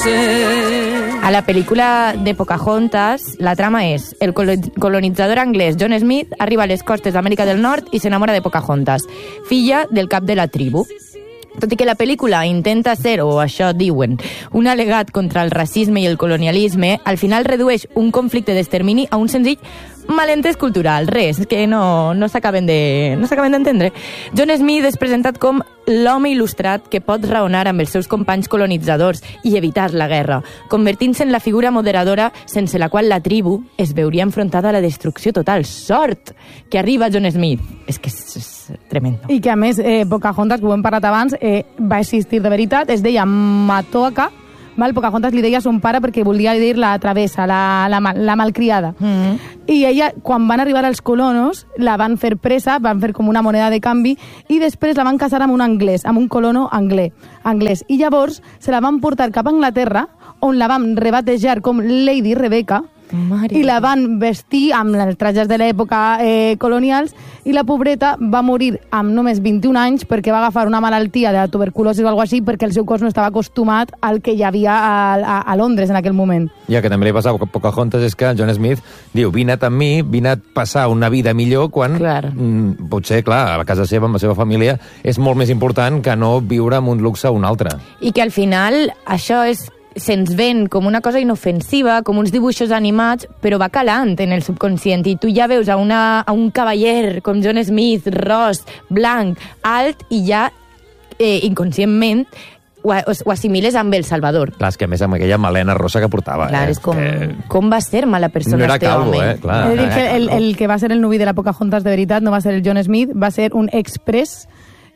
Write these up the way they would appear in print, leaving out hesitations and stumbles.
sé. A la pel·lícula de Pocahontas, la trama és el colonitzador anglès John Smith arriba a les costes d'Amèrica del Nord i s'enamora de Pocahontas, filla del cap de la tribu. Tot i que la pel·lícula intenta ser, o això diuen, un al·legat contra el racisme i el colonialisme, al final redueix un conflicte d'extermini a un senzill malentès cultural, res, que no s'acaben d'entendre. John Smith és presentat com l'home il·lustrat que pot raonar amb els seus companys colonitzadors i evitar la guerra, convertint-se en la figura moderadora sense la qual la tribu es veuria enfrontada a la destrucció total. Sort que arriba John Smith. És que és tremendo. I que, a més, Pocahontas, que ho hem parlat abans, va existir de veritat, es deia Matoaka. Pocahontas li deia a son pare perquè volia dir la travessa, la malcriada. I ella, quan van arribar els colonos, la van fer presa, van fer com una moneda de canvi, i després la van casar amb un anglès, amb un colono anglès. I llavors se la van portar cap a Anglaterra, on la van rebatejar com Lady Rebecca, i la van vestir amb els trajes de l'època colonials, i la pobreta va morir amb només 21 anys perquè va agafar una malaltia de la tuberculosi o alguna cosa així, perquè el seu cos no estava acostumat al que hi havia a Londres en aquell moment. I el que també li passava a Pocahontas és que John Smith diu, vine amb mi, vine a passar una vida millor quan potser, clar, a la casa seva, amb la seva família, és molt més important que no viure amb un luxe o un altre. I que al final això se'ns ven com una cosa inofensiva, com uns dibuixos animats, però va calant en el subconscient, i tu ja veus a un cavaller com John Smith, ros, blanc, alt, i ja inconscientment ho assimiles amb El Salvador. Clar, és que a més amb aquella melena rossa que portava. Clar, és com va ser mala persona no era calvo, home. Clar. He de dir que el que va ser el nuvi de la Pocahontas de veritat no va ser el John Smith, va ser un express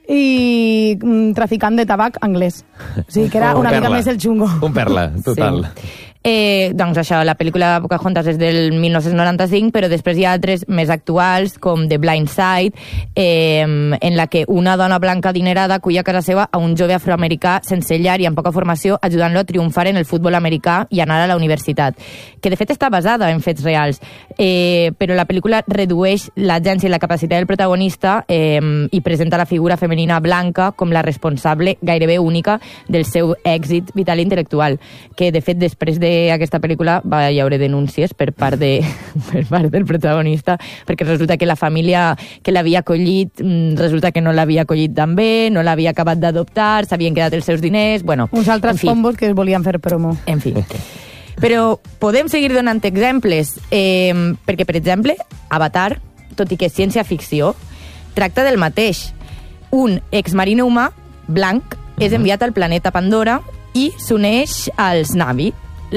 i traficant de tabac anglès. O sigui, que era una mica més el xungo. Un perla, total. Sí. Doncs això, la pel·lícula Pocahontas és del 1995, però després hi ha altres més actuals, com The Blind Side, en la que una dona blanca adinerada cuida a casa seva a un jove afroamericà sense llar i amb poca formació, ajudant-lo a triomfar en el futbol americà i anar a la universitat, que de fet està basada en fets reals, però la pel·lícula redueix l'agència i la capacitat del protagonista i presenta la figura femenina blanca com la responsable gairebé única del seu èxit vital i intel·lectual, que de fet després d'aquesta pel·lícula va hi haver denúncies per part del protagonista, perquè resulta que la família que l'havia acollit resulta que no l'havia acollit tan bé, no l'havia acabat d'adoptar, s'havien quedat els seus diners, bueno... Uns altres combos que es volien fer promo. En fi. Però podem seguir donant exemples, perquè, per exemple, Avatar, tot i que és ciència-ficció, tracta del mateix. Un exmarine humà, blanc, és enviat al planeta Pandora i s'uneix als Na'vi,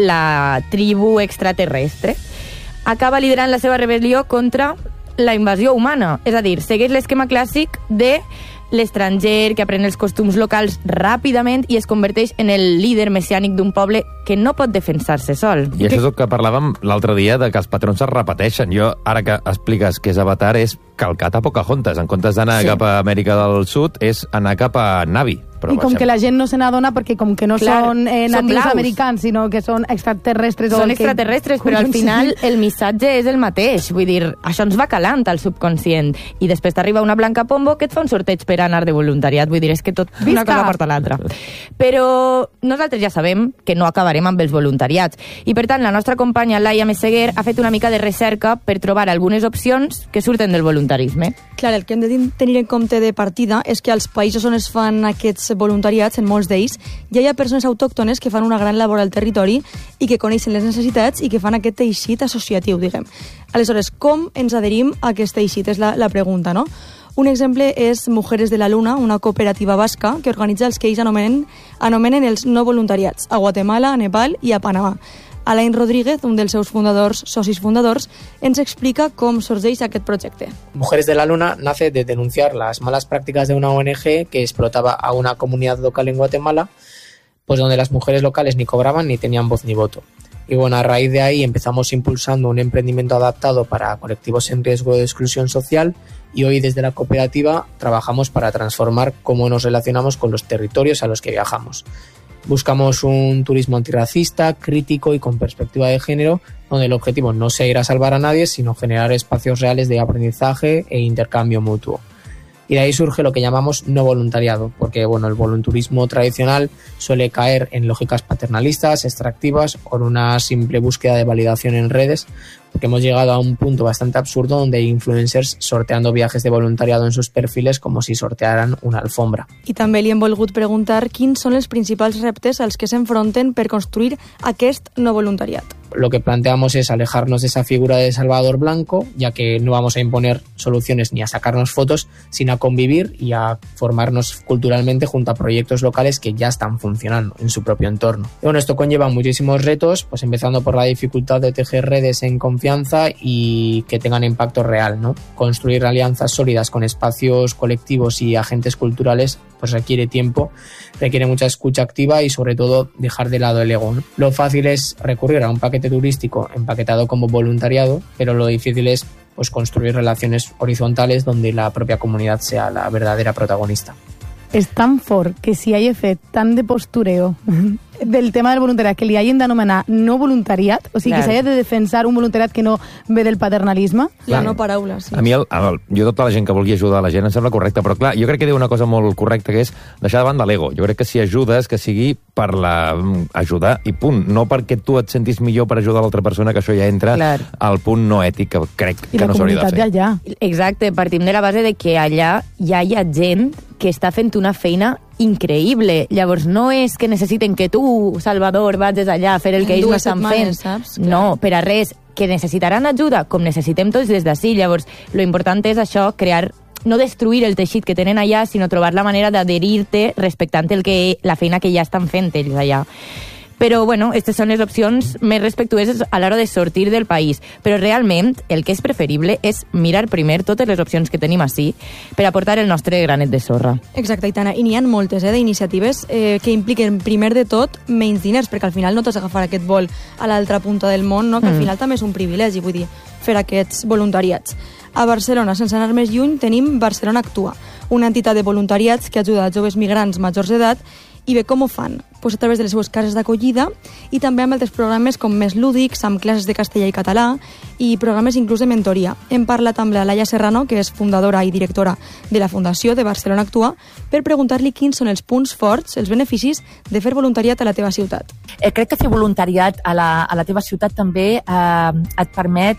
la tribu extraterrestre. Acaba liderant la seva rebel·lió contra la invasió humana, és a dir, segueix l'esquema clàssic de l'estranger que aprèn els costums locals ràpidament i es converteix en el líder messiànic d'un poble que no pot defensar-se sol. I això és el que parlàvem l'altre dia, de que els patrons es repeteixen. Jo, ara que expliques què és Avatar, és calcat a Pocahontas. En comptes d'anar cap a Amèrica del Sud, és anar cap a Na'vi. I com que la gent no se n'adona perquè com que no són natius americans, sinó que són extraterrestres. Són extraterrestres, però al final el missatge és el mateix. Vull dir, això ens va calant al subconscient. I després t'arriba una blanca pombo que et fa un sorteig per anar de voluntariat. Vull dir, és que tot una cosa porta l'altra. Però nosaltres ja sabem que no acabarem amb els voluntariats. I per tant, la nostra companya Laia Messeguer ha fet una mica de recerca per trobar algunes opcions que surten del voluntarisme. Clar, el que hem de tenir en compte de partida és que als països on es fan aquests voluntariats, en molts d'ells, ja hi ha persones autòctones que fan una gran labor al territori i que coneixen les necessitats i que fan aquest teixit associatiu, diguem. Aleshores, com ens adherim a aquest teixit? És la pregunta, no? Un exemple és Mujeres de la Luna, una cooperativa basca que organitza els que ells anomenen els no voluntariats, a Guatemala, a Nepal i a Panamà. Alain Rodríguez, un dels seus socis fundadors, ens explica cómo sorgeix aquest projecte. Mujeres de la Luna nace de denunciar las malas prácticas de una ONG que explotaba a una comunidad local en Guatemala, pues donde las mujeres locales ni cobraban ni tenían voz ni voto. Y bueno, a raíz de ahí empezamos impulsando un emprendimiento adaptado para colectivos en riesgo de exclusión social y hoy desde la cooperativa trabajamos para transformar cómo nos relacionamos con los territorios a los que viajamos. Buscamos un turismo antirracista, crítico y con perspectiva de género, donde el objetivo no sea ir a salvar a nadie, sino generar espacios reales de aprendizaje e intercambio mutuo. Y de ahí surge lo que llamamos no voluntariado, porque bueno, el volunturismo tradicional suele caer en lógicas paternalistas, extractivas o en una simple búsqueda de validación en redes, porque hemos llegado a un punto bastante absurdo donde hay influencers sorteando viajes de voluntariado en sus perfiles como si sortearan una alfombra. I també li hem volgut preguntar quins són els principals reptes als que s'enfronten per construir aquest no voluntariat. Lo que planteamos es alejarnos de esa figura de Salvador Blanco, ya que no vamos a imponer soluciones ni a sacarnos fotos, sino a convivir y a formarnos culturalmente junto a proyectos locales que ya están funcionando en su propio entorno. Y bueno, esto conlleva muchísimos retos, pues empezando por la dificultad de tejer redes en confianza y que tengan impacto real, ¿no? Construir alianzas sólidas con espacios colectivos y agentes culturales pues requiere tiempo, requiere mucha escucha activa y sobre todo dejar de lado el ego, ¿no? Lo fácil es recurrir a un paquete turístico empaquetado como voluntariado, pero lo difícil es pues construir relaciones horizontales donde la propia comunidad sea la verdadera protagonista. És tan fort que si hagi fet tant de postureo del tema del voluntariat que li hagin d'anomenar no voluntariat, o sigui, que s'hagi de defensar un voluntariat que no ve del paternalisme. La no paraula, sí. A mi, jo tota la gent que vulgui ajudar a la gent em sembla correcte, però clar, jo crec que diu una cosa molt correcta, que és deixar davant de l'ego. Jo crec que si ajudes, que sigui per ajudar i punt, no perquè tu et sentis millor per ajudar l'altra persona, que això ja entra al punt no ètic, que crec que no s'hauria de fer. I la comunitat d'allà. Exacte, partim de la base de que allà ja hi ha gent que està fent una feina increïble. Llavors, no és que necessiten que tu, Salvador, vagis allà a fer el que ells no estan fent. Saps? No, per a res. Que necessitaran ajuda, com necessitem tots des d'ací. Llavors, lo important és això, crear, no destruir el teixit que tenen allà, sinó trobar la manera d'adherir-te respectant la feina que ja estan fent ells allà. Però, bueno, aquestes són les opcions més respectuoses a l'hora de sortir del país. Però realment el que és preferible és mirar primer totes les opcions que tenim ací per aportar el nostre granet de sorra. Exacte, Aitana. I n'hi ha moltes d'iniciatives que impliquen, primer de tot, menys diners, perquè al final no t'has d'agafar aquest vol a l'altra punta del món, no? Que al final també és un privilegi, vull dir, fer aquests voluntariats. A Barcelona, sense anar més lluny, tenim Barcelona Actua, una entitat de voluntariats que ajuda a joves migrants majors d'edat. I bé, com ho fan? Pues a través de les seues cases d'acollida i també amb altres programes com més lúdics, amb classes de castellà i català i programes inclús de mentoria. Hem parlat amb la Laia Serrano, que és fundadora i directora de la Fundació de Barcelona Actua, per preguntar-li quins són els punts forts, els beneficis de fer voluntariat a la teva ciutat. Crec que fer voluntariat a la teva ciutat també et permet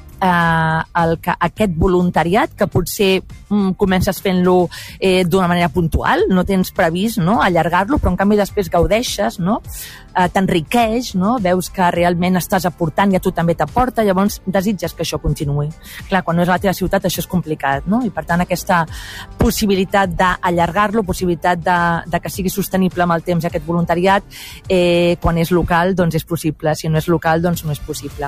que aquest voluntariat, que potser comences fent-lo d'una manera puntual, no tens previst, no, allargar-lo, però en canvi després gaudeixes, no? T'enriqueix, no? Veus que realment estàs aportant i a tu també t'aporta, llavors desitges que això continuï. Clar, quan no és a la teva ciutat això és complicat, no? I per tant aquesta possibilitat d'allargar-lo, possibilitat de que sigui sostenible amb el temps aquest voluntariat, quan és local doncs és possible, si no és local doncs no és possible.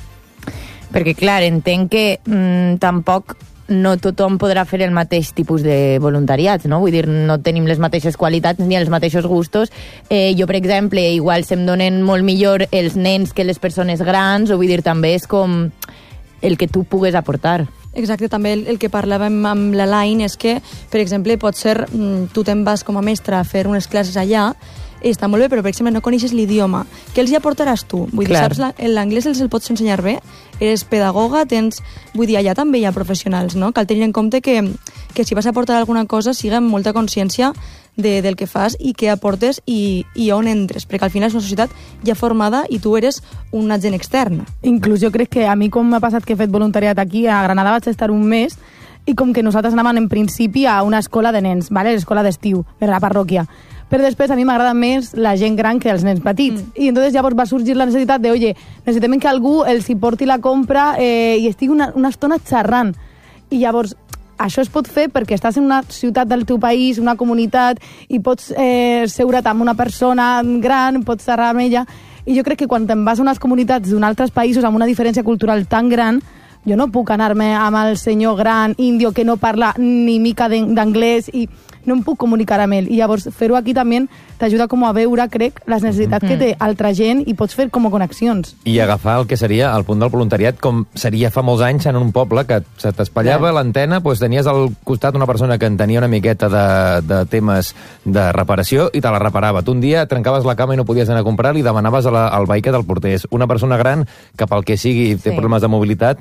Perquè clar, entenc que tampoc no tothom podrà fer el mateix tipus de voluntariat, no? Vull dir, no tenim les mateixes qualitats ni els mateixos gustos. Jo, per exemple, igual se'm donen molt millor els nens que les persones grans, o vull dir, també és com el que tu pugues aportar. Exacte, també el que parlàvem amb la Line és que, per exemple, pot ser tu te'n vas com a mestra a fer unes classes allà, està molt bé, però per exemple no coneixes l'idioma. Què els hi aportaràs tu? Vull dir, saps, l'anglès els el pots ensenyar bé? Eres pedagoga, vull dir, allà també hi ha professionals, no? Cal tenir en compte que si vas a aportar alguna cosa siga amb molta consciència del que fas i què aportes i on entres, perquè al final és una societat ja formada i tu eres un agent extern. Inclús jo crec que a mi, com m'ha passat que he fet voluntariat aquí, a Granada vaig estar un mes i com que nosaltres anàvem en principi a una escola de nens, ¿vale? L'escola d'estiu, de la parròquia. Però després a mi m'agrada més la gent gran que els nens petits. I entonces llavors va sorgir la necessitat de, oye, necessitem que algú els hi porti la compra i estigui una estona xerrant. I llavors això es pot fer perquè estàs en una ciutat del teu país, una comunitat, i pots seure't amb una persona gran, pots xerrar amb ella. I jo crec que quan te'n vas a unes comunitats d'un altres països amb una diferència cultural tan gran, jo no puc anar-me amb el senyor gran índio que no parla ni mica d'anglès i no em puc comunicar amb ell. I llavors fer-ho aquí també t'ajuda com a veure, crec, les necessitats que té altra gent i pots fer com a connexions. I agafar el que seria el punt del voluntariat com seria fa molts anys en un poble que se t'espatllava l'antena, doncs tenies al costat una persona que en tenia una miqueta de temes de reparació i te la reparava. Tu un dia trencaves la cama i no podies anar a comprar-li i demanaves al veí que te'l portés. Una persona gran que pel que sigui té problemes de mobilitat,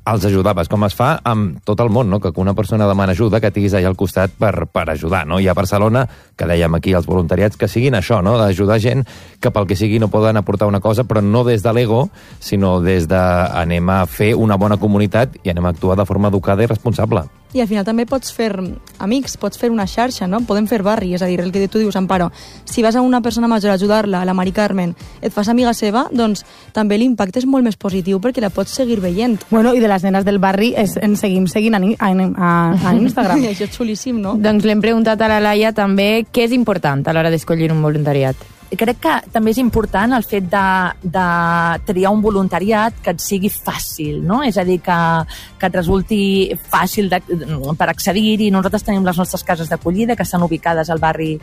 els ajudaves, com es fa amb tot el món, no? Que una persona demana ajuda, que tinguis allà al costat per ajudar, no? I a Barcelona, que dèiem aquí els voluntariats, que siguin això, no? D'ajudar gent que pel que sigui no poden aportar una cosa, però no des de l'ego, sinó des de anem a fer una bona comunitat i anem a actuar de forma educada i responsable. I al final també pots fer amics, pots fer una xarxa, no? Podem fer barri, és a dir, el que tu dius, Amparo. Si vas a una persona major a ajudar-la, a la Mari Carmen, et fas amiga seva, doncs també l'impacte és molt més positiu perquè la pots seguir veient. Bueno, i de les nenes del barri ens seguim seguint a Instagram. Això és xulíssim, no? Doncs l'hem preguntat a la Laia també què és important a l'hora d'escollir un voluntariat. Crec que també és important el fet de triar un voluntariat que et sigui fàcil, no? És a dir, que et resulti fàcil per accedir-hi. Nosaltres tenim les nostres cases d'acollida que estan ubicades al barri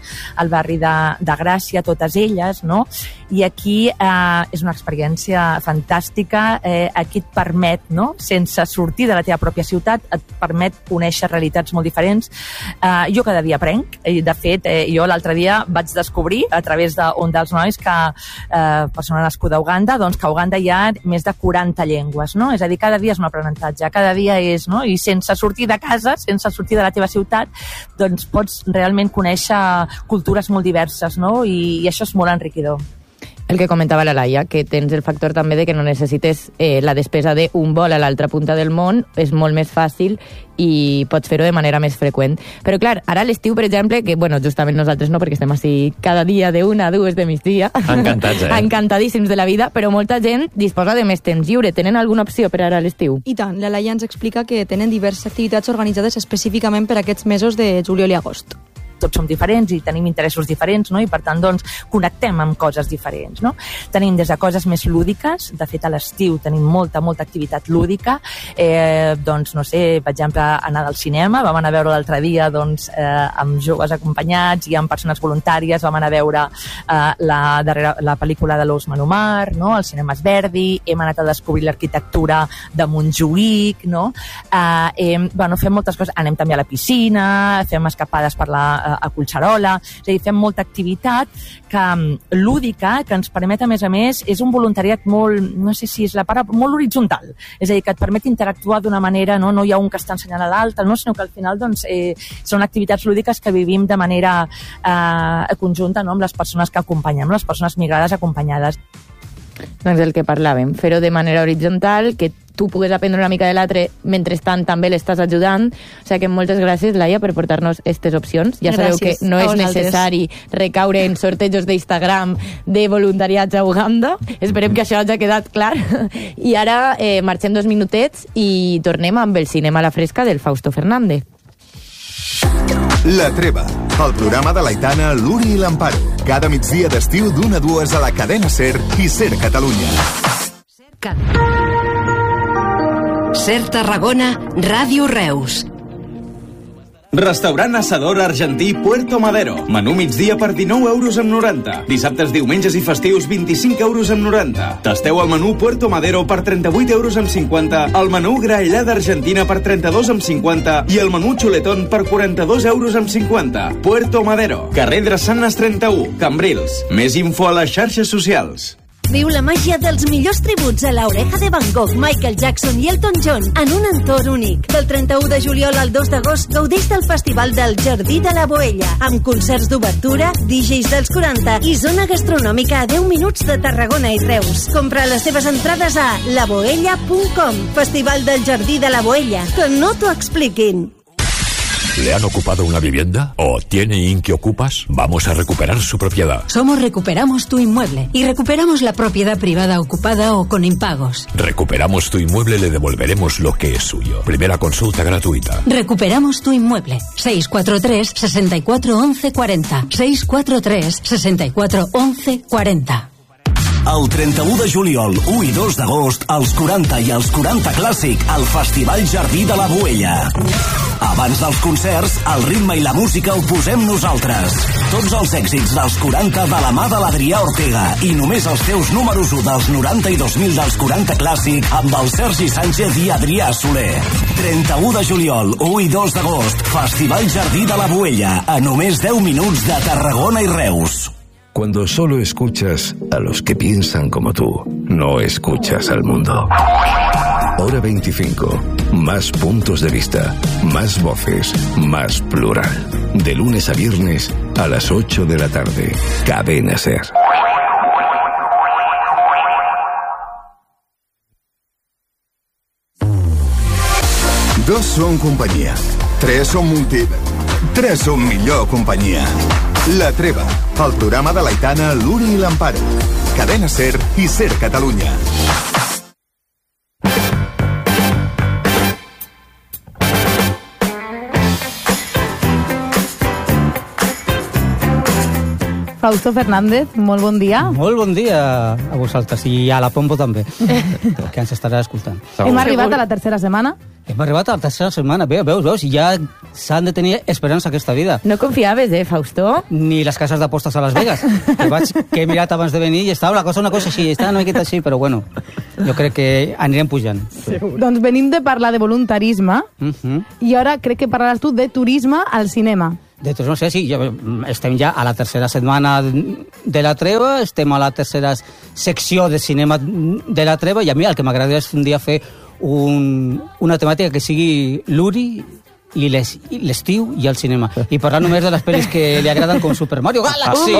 de Gràcia, totes elles, no? I aquí és una experiència fantàstica. Aquí et permet, no? Sense sortir de la teva pròpia ciutat, et permet conèixer realitats molt diferents. Jo cada dia aprenc. De fet, jo l'altre dia vaig descobrir a través d'un dels nois que, persona nascuda a Uganda, doncs que a Uganda hi ha més de 40 llengües, no? És a dir, cada dia és un aprenentatge, cada dia és, no? I sense sortir de casa, sense sortir de la teva ciutat, doncs pots realment conèixer cultures molt diverses, no? I això és molt enriquidor. El que comentava la Laia, que tens el factor també de que no necessites la despesa d'un vol a l'altra punta del món, és molt més fàcil i pots fer-ho de manera més freqüent. Però clar, ara a l'estiu, per exemple, que bueno, justament nosaltres no, perquè estem així cada dia de 1 a 2 de migdia. Encantats, Encantadíssims de la vida, però molta gent disposa de més temps lliure. Tenen alguna opció per ara a l'estiu? I tant, la Laia ens explica que tenen diverses activitats organitzades específicament per aquests mesos de juliol i agost. Tots som diferents i tenim interessos diferents, no? I per tant, doncs, connectem amb coses diferents, no? Tenim des de coses més lúdiques, de fet a l'estiu tenim molta activitat lúdica, doncs, no sé, per exemple, anar al cinema, vam anar a veure l'altre dia, doncs, amb joves acompanyats i amb persones voluntàries, vam anar a veure la pel·lícula de l'Ous Manumar, no? Al cinema Verdi, hem anat a descobrir l'arquitectura de Montjuïc, no? Bueno, fem moltes coses, anem també a la piscina, fem escapades a Collserola, és a dir, fem molta activitat lúdica, que ens permet, a més, és un voluntariat molt, no sé si és la paraula, molt horitzontal, és a dir, que et permet interactuar d'una manera, no hi ha un que està ensenyant a l'altre, no? Sinó que al final doncs, són activitats lúdiques que vivim de manera conjunta, no? Amb les persones que acompanyem, les persones migrades acompanyades. Doncs el que parlàvem, fer-ho de manera horitzontal, que tu pugues aprendre una mica de l'altre, mentrestant també l'estàs ajudant. O sigui que moltes gràcies, Laia, per portar-nos aquestes opcions. Ja sabeu que no és necessari recaure en sortejos d'Instagram de voluntariats a Uganda. Esperem que això hagi quedat clar. I ara marxem 2 minutets i tornem amb el cinema a la fresca del Fausto Fernández. La Treva, el programa de l'Aitana, l'Uri i l'Amparo. Cada migdia d'estiu d'1 a 2 a la cadena SER i SER Catalunya. SER Tarragona, Ràdio Reus. Restaurant Asador Argentí Puerto Madero. Menú migdia per 19,90 €. Dissabtes, diumenges i festius 25,90 €. Tasteu el menú Puerto Madero per 38,50 €, el menú graellada argentina per 32,50 € i el menú xuletón per 42,50 €. Puerto Madero, carrer Drassanes 31, Cambrils. Més info a les xarxes socials. Viu la màgia dels millors tributs a La Oreja de Van Gogh, Michael Jackson i Elton John en un entorn únic. Del 31 de juliol al 2 d'agost gaudeix del Festival del Jardí de la Boella, amb concerts d'obertura, DJs dels 40 i zona gastronòmica a 10 minuts de Tarragona i Reus. Compra les teves entrades a laboella.com. Festival del Jardí de la Boella. Que no t'ho expliquin. ¿Le han ocupado una vivienda? ¿O tiene Inquiocupas? Vamos a recuperar su propiedad. Somos Recuperamos tu Inmueble y recuperamos la propiedad privada ocupada o con impagos. Recuperamos tu inmueble, le devolveremos lo que es suyo. Primera consulta gratuita. Recuperamos tu Inmueble. 643 64 11 40. 643 64 11 40. El 31 de juliol, 1 i 2 d'agost, els 40 i els 40 Clàssic al Festival Jardí de la Boella. Abans dels concerts, el ritme i la música ho posem nosaltres. Tots els èxits dels 40 de la mà de l'Adrià Ortega i només els teus números 1 dels 90 i 2000 dels 40 Clàssic amb el Sergi Sánchez i Adrià Soler. 31 de juliol, 1 i 2 d'agost, Festival Jardí de la Boella, a només 10 minuts de Tarragona i Reus. Cuando solo escuchas a los que piensan como tú, no escuchas al mundo. Hora 25. Más puntos de vista, más voces, más plural. De lunes a viernes a las 8 de la tarde. Cadena SER. 2 són companyia. 3 són 3 són millor companyia. La Treva, el programa de l'Aitana, l'Uri i l'Amparo. Cadena SER i SER Catalunya. Fausto Fernández, molt bon dia. Molt bon dia a vosaltres i a la Pombo també, que ens estarà escoltant. Hem arribat a la tercera setmana. Hem arribat a la tercera setmana. Veus, ja s'han de tenir esperança aquesta vida. No confiaves, Fausto? Ni les cases d'apostes a Las Vegas, que he mirat abans de venir i estava una cosa així, estava una miqueta així, però bueno, jo crec que anirem pujant. Doncs venim de parlar de voluntarisme i ara crec que parlaràs tu de turisme al cinema. De tots, no sé, sí, estem ja a la tercera setmana de la treva, estem a la tercera secció de cinema de la treva i a mi el que m'agradaria és un dia fer una temàtica que sigui l'Uri i l'estiu i el cinema. I parlar només de les pel·lis que li agraden com Super Mario Galaxy.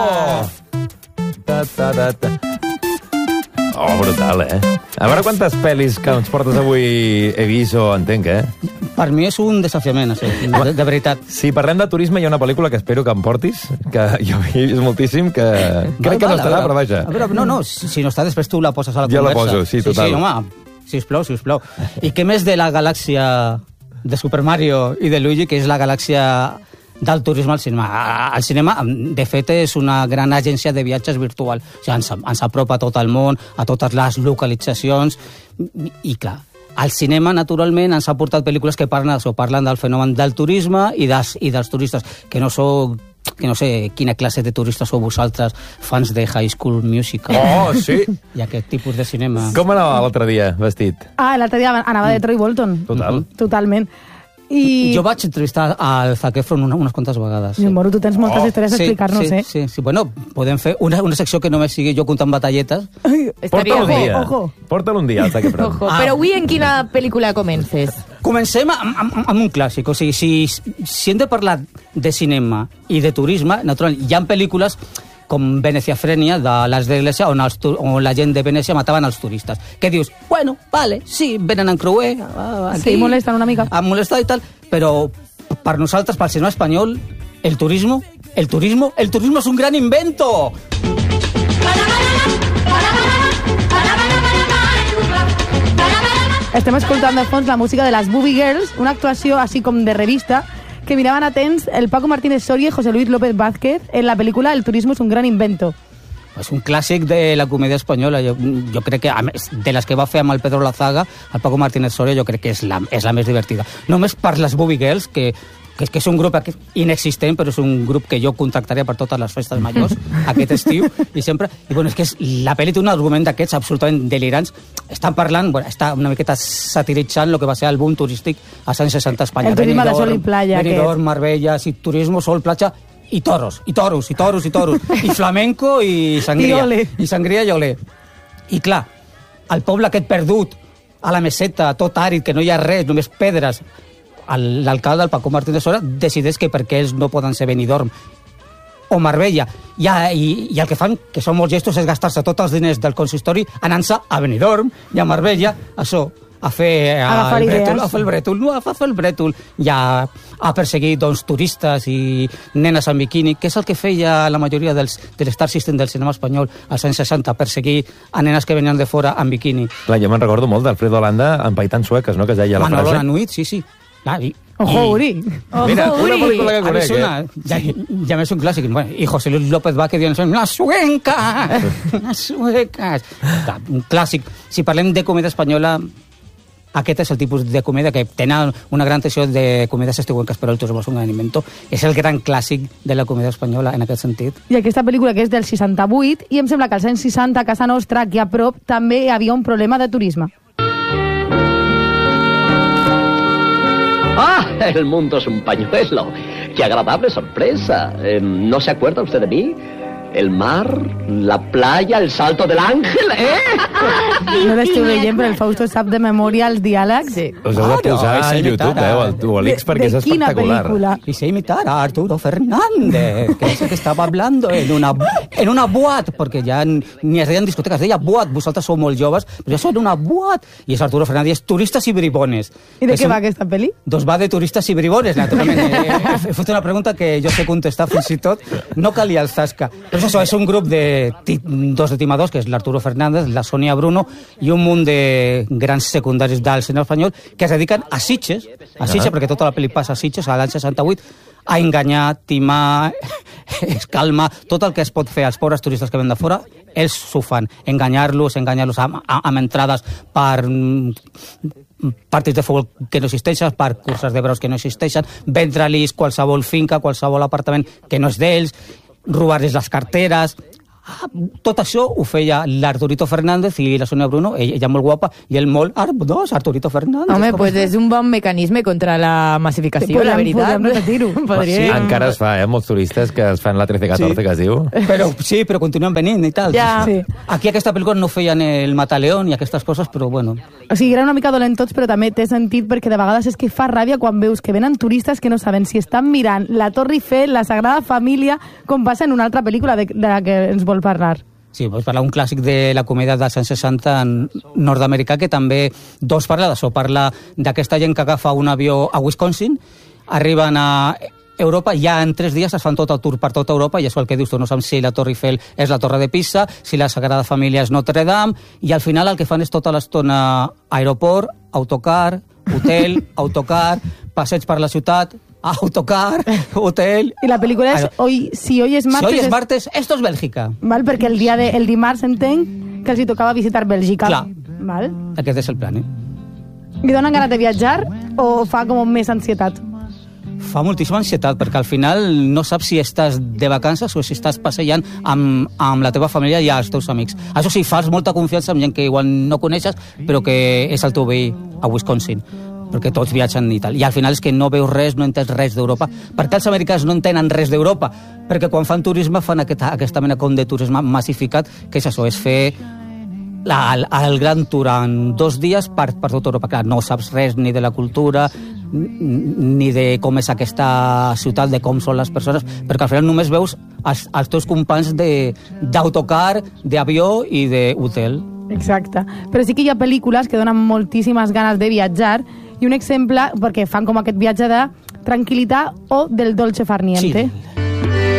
Oh, brutal, A veure quantes pel·lis que ens portes avui he vist o entenc, Per mi és un desafiament, de veritat. Si parlem de turisme, hi ha una pel·lícula que espero que em portis, que jo he vist moltíssim, que crec que no estarà, però vaja. No, si no està, després tu la poses a la conversa. Jo la poso, sí, total. Sí, home, sisplau. I què més de la galàxia de Super Mario i de Luigi, que és la galàxia del turisme al cinema. El cinema, de fet, és una gran agència de viatges virtual. O sigui, ens apropa a tot el món, a totes les localitzacions, i clar, el cinema, naturalment, ens ha portat pel·lícules que parlen del fenomen del turisme i dels turistes, que no sé quina classe de turistes sou vosaltres, fans de High School Musical. Oh, sí! I aquest tipus de cinema. Com anava l'altre dia, vestit? L'altre dia anava de Troy Bolton. Total. Totalment. Jo vaig entrevistar al Zac Efron unes quantes vegades. Sí. Moro, tu tens moltes històries a explicar-nos, Sí. Bueno, podem fer una secció que només sigui jo contant batalletes. Porta-lo un dia, al Zac Efron. Però avui en quina pel·lícula comences? Comencem amb un clàssic. O sigui, si hem de parlar de cinema i de turisme, naturalment, hi ha pel·lícules com Veneciafrenia, de l'Arts de l'Iglesia, on la gent de Venècia mataven els turistes. Que dius, bueno, vale, sí, venen en creuer, sí, molesten una mica. Han molestat i tal, però per nosaltres, pel cinema espanyol, el turismo és un gran invento! Estem escoltant de fons la música de les Booby Girls, una actuació així com de revista, que miraven atents el Paco Martínez Soria i José Luis López Vázquez en la pel·lícula El turismo es un gran invento. És un clàssic de la comèdia espanyola. Jo crec que, a més, de les que va fer amb el Pedro Lazaga, el Paco Martínez Soria, jo crec que és la més divertida. Només per les Booby Girls, que és un grup inexistent, però és un grup que jo contactaré per totes les festes majors aquest estiu, i sempre... I bueno, és que la pel·li té un argument d'aquests absolutament delirants. Estan parlant, està una miqueta satiritzant el que va ser el boom turístic als anys 60 a Espanya. El turisme de sol i playa. Benidorm, Marbella, turisme, sol, platja, i toros, i flamenco, i sangria. I sangria i olé. I clar, el poble aquest perdut, a la meseta, tot àrid, que no hi ha res, només pedres, l'alcalde, el Paco Martínez Soria, decideix que perquè ells no poden ser Benidorm o Marbella, i el que fan, que són molts gestos, és gastar-se tots els diners del consistori anant-se a Benidorm i a Marbella, a fer el brètol, i a perseguir turistes i nenes en biquini, que és el que feia la majoria de l'Star System del cinema espanyol als anys 60, perseguir a nenes que venien de fora en biquini. Clar, jo me'n recordo molt d'Alfredo Holanda empaitant sueques, no?, que es deia la frase. Manolo Lanuit, sí. Ojo, Uri. Mira, una pel·lícula que conec, ja més un clàssic. I José Luis López Vázquez dient las suecas. Un clàssic. Si parlem de comèdia espanyola, aquest és el tipus de comèdia que tenen una gran tradició de comèdies estiuenques, però el turisme és un gran invento. És el gran clàssic de la comèdia espanyola en aquest sentit. I aquesta pel·lícula, que és del 68, i em sembla que als anys 60 a casa nostra, aquí a prop, també hi havia un problema de turisme. ¡Ah! El mundo es un pañuelo. ¡Qué agradable sorpresa! ¿No se acuerda usted de mí? el mar, la playa, el salto del ángel, No l'estiu veient, però el Fausto sap de memòria els diàlegs. Sí. Us heu de posar a YouTube, el Duolix, perquè és espectacular. ¿De quina película? Y sé imitar a Arturo Fernández, que es el que estaba hablando en una boat, perquè ja ni es deien discoteques, es deia boat, vosaltres sou molt joves, però ja són una boat. I és Arturo Fernández, turistes i bribones. I de què va aquesta pel·li? Doncs va de turistes i bribones, naturalment. He fet una pregunta que jo sé contestar fins i tot, no calia el Zasca. Però això és un grup de dos de timadors, que és l'Arturo Fernández, la Sonia Bruno i un munt de grans secundaris del cinema espanyol que es dediquen a Sitges, perquè tota la pel·li passa a Sitges, a l'any 68, a enganyar, timar, escalmar, tot el que es pot fer als pobres turistes que ven de fora, ells s'ho fan. Enganyar-los amb entrades per partits de futbol que no existeixen, per curses de braus que no existeixen, vendre-los qualsevol finca, qualsevol apartament que no és d'ells, robar-los les carteres. Tot això ho feia l'Arturito Fernández i la Sonia Bruno, ella molt guapa i ell molt arbós, Arturito Fernández. Home, pues és un bon mecanisme contra la massificació, la veritat. Podem repetir-ho. Sí, encara es fa, molts turistes que es fan la 13-14 que es diu. Sí, però continuen venint i tal. Ja. Sí. Aquí a aquesta pel·lícula no feien el Mataleón i aquestes coses, però bueno. O sigui, eren una mica dolentots, però també té sentit perquè de vegades és que fa ràbia quan veus que venen turistes que no saben si estan mirant la Torre Eiffel, la Sagrada Família, com passa en una altra pel·lícula de la que ens vol parlar. Sí, vols parlar un clàssic de la comèdia dels anys 60 nord-americà, que també parla d'això, parla d'aquesta gent que agafa un avió a Wisconsin, arriben a Europa, ja en 3 dies es fan tot el tour per tota Europa, i és el que dius tu, no saps si la Torre Eiffel és la Torre de Pisa, si la Sagrada Família és Notre Dame, i al final el que fan és tota l'estona aeroport, autocar, hotel, autocar, passeig per la ciutat, autocar, hotel... I la pel·lícula és Si hoy es martes... Si hoy es martes, esto es Bèlgica. Val, perquè el dimarts entenc que els hi tocava visitar Bèlgica. Clar. Val? Aquest és el plan, Li donen ganes de viatjar o fa com més ansietat? Fa moltíssima ansietat, perquè al final no saps si estàs de vacances o si estàs passejant amb la teva família i els teus amics. Això sí, fas molta confiança amb gent que igual no coneixes, però que és el teu veí a Wisconsin, perquè tots viatgen i tal. I al final és que no veus res, no entens res d'Europa. Per què els americans no entenen res d'Europa? Perquè quan fan turisme fan aquesta mena com de turisme massificat, que és això, és fer el gran tour en 2 dies per tota Europa. Clar, no saps res ni de la cultura, ni de com és aquesta ciutat, de com són les persones, perquè al final només veus els teus companys d'autocar, d'avió i d'hotel. Exacte. Però sí que hi ha pel·lícules que donen moltíssimes ganes de viatjar, i un exemple, perquè fan com aquest viatge de tranquil·litat o del dolce far niente. Sí,